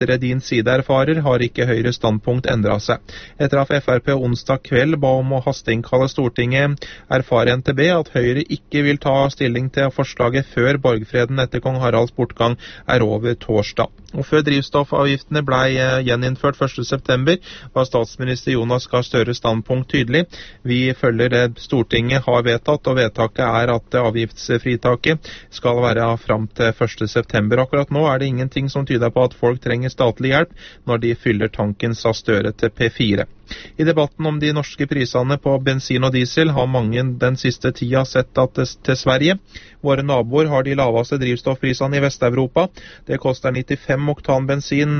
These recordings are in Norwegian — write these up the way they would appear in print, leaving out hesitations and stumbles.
Din side erfarer, har ikke Høyres standpunkt endret seg. Etter at FrP onsdag kveld ba om å hasteinnkalle Stortinget, erfarer NTB at Høyre ikke vil ta stilling til forslaget før borgfreden etter kong Haralds bortgang over torsdag. Og før drivstoffavgiftene ble gjeninnført 1. september, var statsminister Jonas Gahr Støres standpunkt tydelig. Vi følger det Stortinget har vedtatt, og vedtaket at avgiftsfritaket skal være fram til 1. september. Akkurat nå det ingenting som tyder på at folk trenger statlig hjelp når de fyller tanken, sa Støre til P4. I debatten om de norske prisene på bensin og diesel har mange den siste tida sett at til Sverige. Våre naboer har de laveste drivstoffprisene i Vest-Europa. Det koster 95 oktan bensin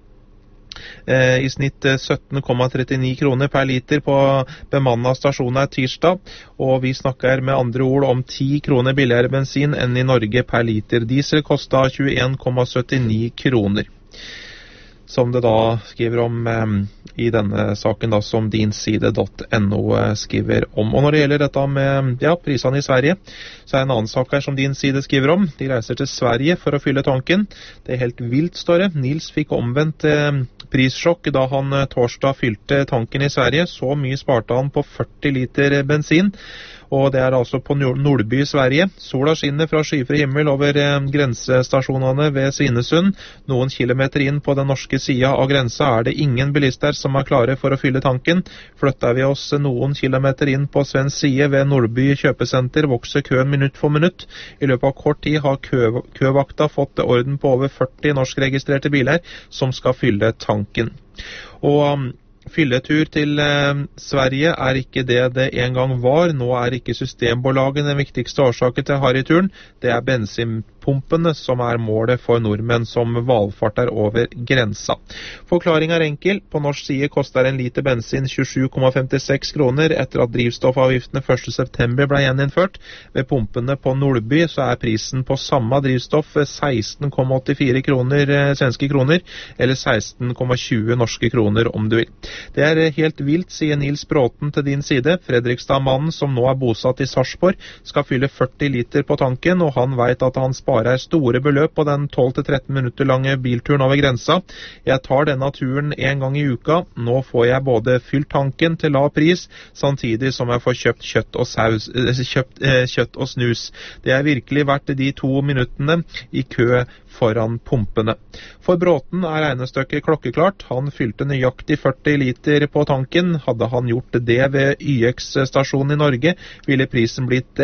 i snitt 17,39 kroner per liter på bemannet stasjoner tirsdag, og vi snakker med andre ord om 10 kroner billigere bensin enn i Norge per liter. Diesel koster 21,79 kroner. Som det da skriver om i denne saken da, som dinside.no skriver om. Og når det gjelder dette med prisene i Sverige, så en annen sak her som Din Side skriver om. De reiser til Sverige for å fylle tanken. Det helt vilt, står det. Nils fikk omvendt prissjokk da han torsdag fylte tanken i Sverige. Så mye sparte han på 40 liter bensin. Og det altså på Nordby i Sverige. Sola skinner fra skyfri himmel over grensestasjonene ved Svinesund. Noen kilometer inn på den norske siden av grensa det ingen bilister som klare for å fylle tanken. Flytter vi oss noen kilometer inn på svensk side ved Nordby kjøpesenter, vokser køen minutt for minutt. I løpet av kort tid har køvakta fått orden på over 40 norskregistrerte biler som skal fylle tanken. Og fylletur til Sverige ikke det en gang var. Nå ikke systembolagen den viktigste årsaken til harryturen. Det bensinpumpene som målet for nordmenn som valfarter over grensa. Forklaringen enkel. På norsk side koster en liter bensin 27,56 kroner etter at drivstoffavgiftene 1. september ble gjeninnført. Ved pumpene på Nordby så prisen på samme drivstoff 16,84 kroner svenske kroner, eller 16,20 norske kroner om du vil. Det helt vilt, sier Nils Bråten til Din Side. Fredrikstad-mannen som nå bosatt i Sarpsborg skal fylle 40 liter på tanken, og han vet at han sparer store beløp på den 12-13 minutter lange bilturen over grensa. Jeg tar denne turen en gang i uka. Nå får jeg både fylt tanken til lav pris, samtidig som jeg får kjøpt kjøtt og snus. Det virkelig verdt de 2 minuttene i kø foran pumpene. For Bråten regnestykket klokkeklart. Han fylte nøyaktig 40 liter på tanken. Hadde han gjort det ved YX-stasjonen i Norge, ville prisen blitt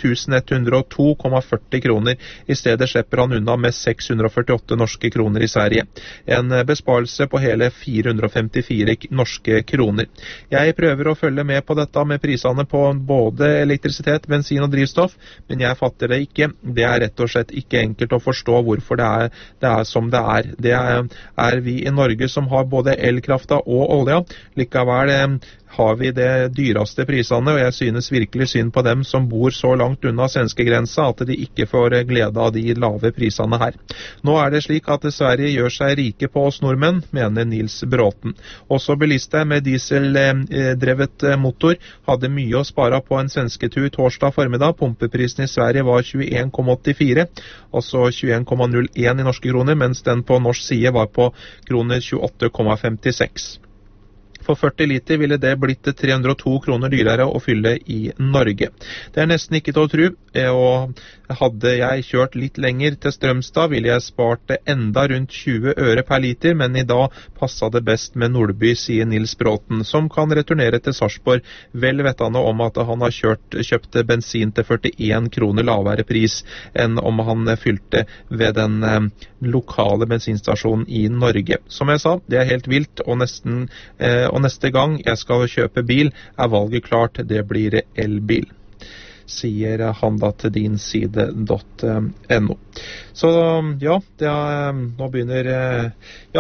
1102,40 kroner. I stedet slipper han unna med 648 norske kroner i Sverige. En besparelse på hele 454 norske kroner. Jeg prøver å følge med på dette med prisene på både elektrisitet, bensin og drivstoff, men jeg fatter det ikke. Det rett og slett ikke enkelt å forstå hvorfor det som det Det vi i Norge som har både elkrafta og olja. Likevel har vi det dyreste prisene, og jeg synes virkelig synd på dem som bor så langt unna svenskegrensa at de ikke får glede av de lave prisene her. Nå det slik at Sverige gjør seg rike på oss nordmenn, mener Nils Bråten. Også bilister med dieseldrevet motor hadde mye å spare på en svensketur torsdag formiddag. Pumpeprisen i Sverige var 21,84, altså 21,01 i norske kroner, mens den på norsk side var på kroner 28,56. For 40 liter ville det blitt 302 kroner dyrere å fylle i Norge. Det nesten ikke til å tro, og hadde jeg kjørt litt lenger til Strømstad, ville jeg spart enda rundt 20 øre per liter, men i dag passet det best med Nordby, sier Nils Bråten, som kan returnere til Sarpsborg, vel vettende om at han har kjøpt bensin til 41 kroner lavere pris enn om han fylte ved den lokale bensinstasjonen i Norge. Som jeg sa, det helt vilt, og neste gang jeg skal kjøpe bil, valget klart, det blir elbil, sier han da til dinside.no. Så ja, nå begynner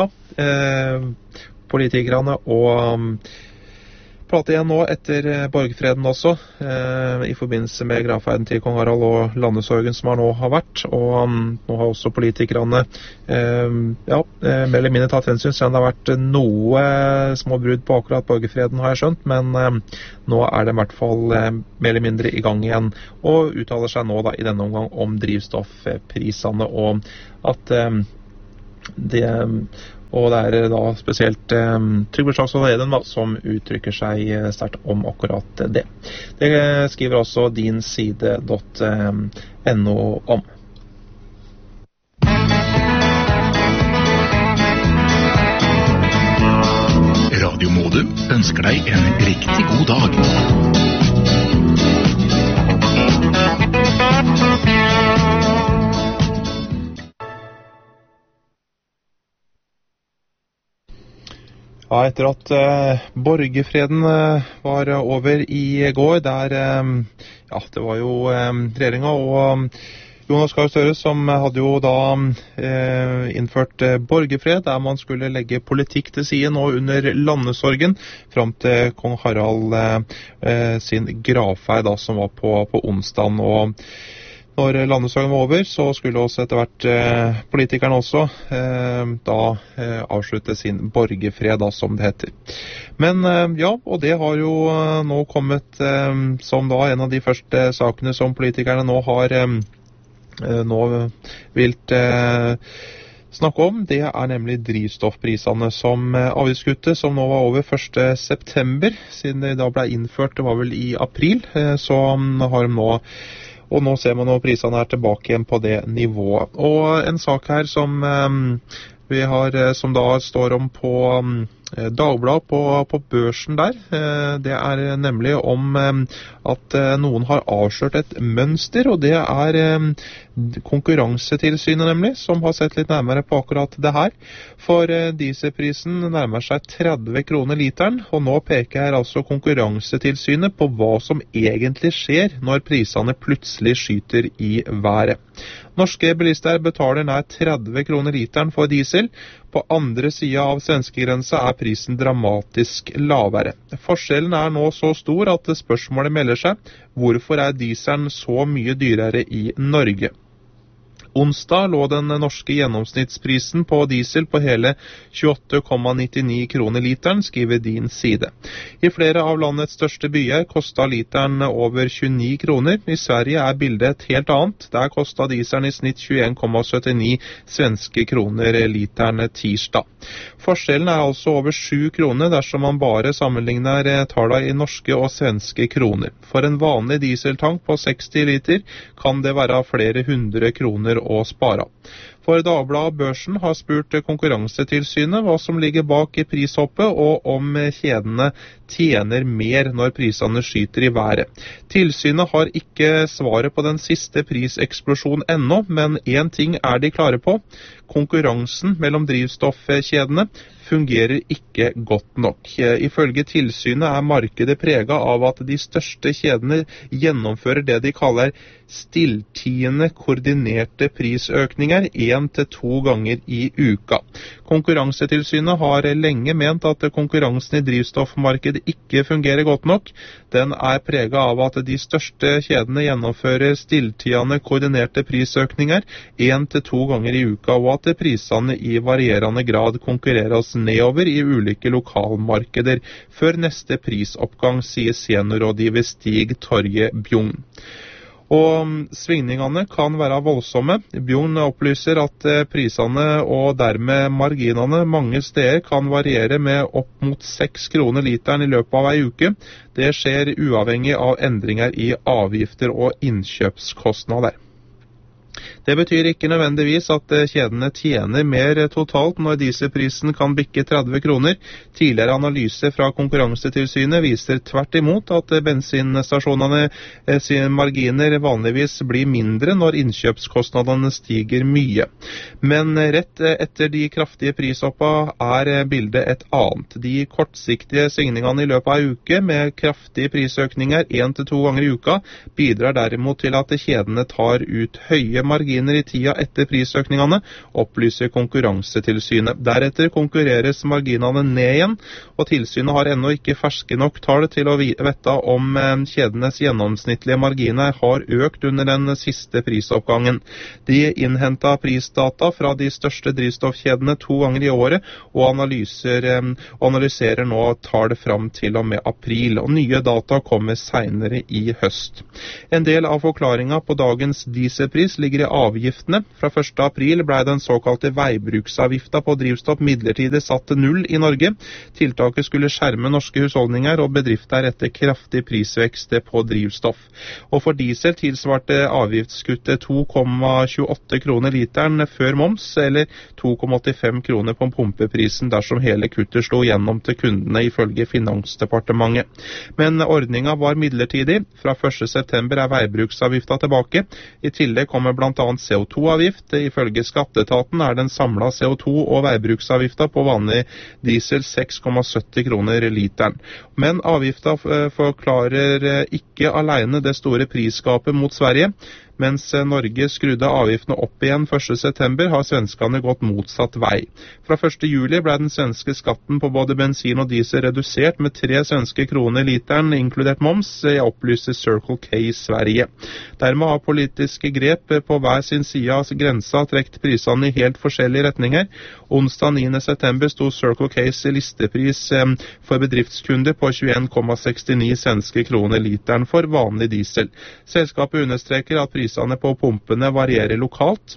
politikerne å prate igjen nå etter borgfreden også, i forbindelse med gravferden til kong Harald og landesorgen som nå har vært, og nå har også politikerne mer eller mindre tatt hensyn, selv om det har vært noe små brudd på akkurat borgfreden, har jeg skjønt, men nå det i hvert fall mer eller mindre i gang igjen, og uttaler seg nå da i denne omgang om drivstoffprisene, og at Og det da spesielt Trygve Slagsvold Vedum som uttrykker seg sterkt om akkurat det. Det skriver også dinside.no om. Radio Modum ønsker deg en riktig god dag. Ja, etter at borgerfreden var over i går, det var jo regjeringen og Jonas Gahr Støre som hadde jo da innført borgerfred, der man skulle legge politikk til side nå under landesorgen, fram til kong Harald sin gravferd da, som var på onsdagen. Og når landesorgen var over, så skulle også etter hvert politikerne også avslutte sin borgerfred, da, som det heter. Men ja, og det har jo nå kommet som da en av de første sakene som politikerne nå har vilt snakke om. Det nemlig drivstoffprisene som avgiftskutte, som nå var over 1. september, siden det da ble innført, det var vel i april, så har de nå, og nå ser man at prisene tilbake igjen på det nivået. Og en sak her som vi har, som da står om på Dagbladet på børsen der, det nemlig om at noen har avslørt et mønster, og det Konkurransetilsynet nemlig, som har sett litt nærmere på akkurat det her. For dieselprisen nærmer seg 30 kroner literen, og nå peker her altså Konkurransetilsynet på hva som egentlig skjer når prisene plutselig skyter i været. Norske bilister betaler nær 30 kroner literen for diesel. På andre siden av svenskegrensa prisen dramatisk lavere. Forskjellen nå så stor at spørsmålet melder seg: hvorfor dieselen så mye dyrere i Norge? Onsdag lå den norske gjennomsnittsprisen på diesel på hele 28,99 kroner literen, skriver Din Side. I flere av landets største byer kostet literen over 29 kroner. I Sverige bildet et helt annet. Der kostet dieselen i snitt 21,79 svenske kroner literen tirsdag. Forskjellen altså over 7 kroner dersom man bare sammenligner tallene i norske og svenske kroner. For en vanlig dieseltank på 60 liter kan det være flere 100 kroner å spare. For Dagbladet Børsen har spurt Konkurransetilsynet hva som ligger bak i prishoppet, og om kjedene tjener mer når prisene skyter i været. Tilsynet har ikke svaret på den siste priseksplosjonen ennå, men en ting de klare på: konkurransen mellom drivstoffkjedene fungerer ikke godt nok. Ifølge tilsynet markedet preget av at de største kjedene gjennomfører det de kaller stilltiende koordinerte prisøkninger 1-2 ganger i uka. Konkurransetilsynet har lenge ment at konkurransen i drivstoffmarkedet ikke fungerer godt nok. Den preget av at de største kjedene gjennomfører stilltiende koordinerte prisøkninger 1-2 ganger i uka, og at prisene i varierende grad konkurreres nedover i ulike lokalmarkeder før neste prisoppgang, sier seniorrådgiver Stig Torje Bjugn. Og svingningene kan være voldsomme. Bjugn opplyser at prisene og dermed marginene mange steder kan variere med opp mot 6 kroner literen i løpet av en uke. Det skjer uavhengig av endringer i avgifter og innkjøpskostnader. Det betyr ikke nødvendigvis at kjedene tjener mer totalt når dieselprisen kan bikke 30 kroner. Tidligere analyse fra Konkurransetilsynet viser tvert imot at bensinstasjonene sine marginer vanligvis blir mindre når innkjøpskostnadene stiger mye. Men rett etter de kraftige prishoppene bildet et annet. De kortsiktige svingningene i løpet av en uke med kraftige prisøkninger 1-2 ganger i uka bidrar derimot til at kjedene tar ut høye marginer i tida etter prisøkningene, opplyser Konkurransetilsynet. Deretter konkurreres marginene ned igjen, og tilsynet har ennå ikke ferske nok tall til å vite om kjedenes gjennomsnittlige marginer har økt under den siste prisoppgangen. De innhentet prisdata fra de største drivstoffkjedene 2 ganger i året, og analyserer nå tall fram til og med april, og nye data kommer senere i høst. En del av forklaringen på dagens dieselpris ligger i avgiftene. Fra 1. april ble den såkalte veibruksavgifta på drivstoff midlertidig satt til 0 i Norge. Tiltaket skulle skjerme norske husholdninger og bedrifter etter kraftig prisvekst på drivstoff. Og for diesel tilsvarte avgiftskuttet 2,28 kroner literen før moms, eller 2,85 kroner på pumpeprisen dersom hele kuttet slo gjennom til kundene, ifølge Finansdepartementet. Men ordninga var midlertidig. Fra 1. september er veibruksavgifta tilbake. I tillegg kommer blant annet CO2-avgift. Ifølge Skatteetaten er den samla CO2- og veibruksavgifta på vanlig diesel 6,70 kroner literen. Men avgifta forklarer ikke alene det store prisgapet mot Sverige. Mens Norge skrudde avgiftene opp igjen 1. september, har svenskene gått motsatt vei. Fra 1. juli ble den svenske skatten på både bensin og diesel redusert med 3 svenske kroner literen, inkludert moms, opplyser Circle K i Sverige. Dermed har politiske grep på hver sin side av grensa trekt prisene i helt forskjellige retninger. Onsdag 9. september sto Circle K's listepris for bedriftskunder på 21,69 svenske kroner literen for vanlig diesel. Selskapet understreker at prisene på pumpene varierer lokalt,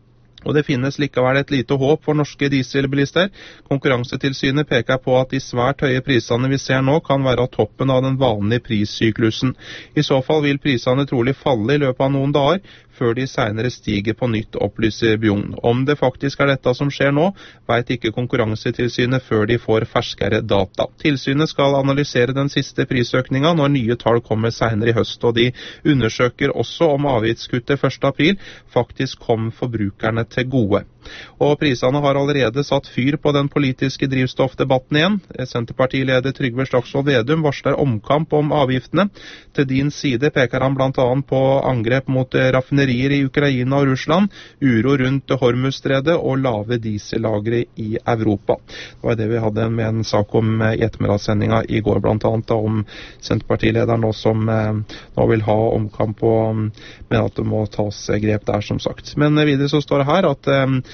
og det finnes likevel et lite håp for norske dieselbilister. Konkurransetilsynet peker på at de svært høye prisene vi ser nå kan være toppen av den vanlige prissyklusen. I så fall vil prisene trolig falle i løpet av noen dager, før de senere stiger på nytt, opplyser Bjugn. Om det faktisk er dette som skjer nå, vet ikke Konkurransetilsynet før de får ferskere data. Tilsynet skal analysere den siste prisøkninga når nye tall kommer senere i høst, og de undersøker også om avgiftskuttet 1. april faktisk kom forbrukerne til gode. Og prisene har allerede satt fyr på den politiske drivstoffdebatten igjen. Senterpartileder Trygve Slagsvold Vedum varsler omkamp om avgiftene. Til din side peker han blant annet på angrep mot raffinerier i Ukraina og Russland, uro rundt Hormuzstredet og lave diesellagre i Europa. Det var det vi hadde med en sak om i ettermiddagssendinga i går, blant annet om Senterpartilederen nå som nå vil ha omkamp og mener at det må tas grep der, som sagt. Men videre så står det her at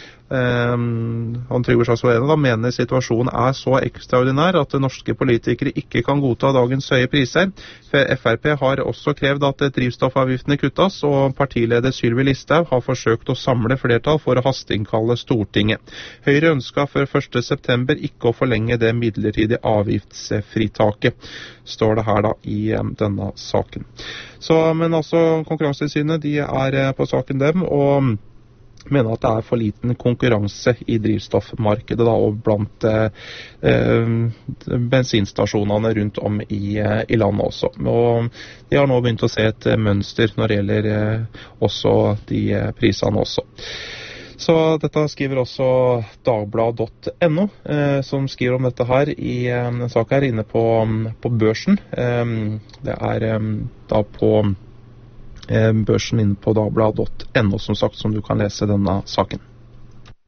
han Trygve Slagsvold Vedum mener situasjonen er så ekstraordinær at norske politikere ikke kan godta dagens høye priser. FrP har også krevd at drivstoffavgiftene kuttes, og partileder Sylvi Listhaug har forsøkt å samle flertall for å hasteinnkalle Stortinget. Høyre ønsket før 1. september ikke å forlenge det midlertidige avgiftsfritaket, står det her da i denne saken. Men altså, Konkurransetilsynet, de er på saken dem, og mener at det er for liten konkurranse i drivstoffmarkedet da, og blant bensinstasjonene rundt om i landet også. Og de har nå begynt å se et mønster når det gjelder også de prisene også. Så dette skriver også Dagbladet.no, som skriver om dette her i en sak her inne på børsen. Det er da på børsen inne på Dagbladet.no, som sagt, som du kan lese denne saken.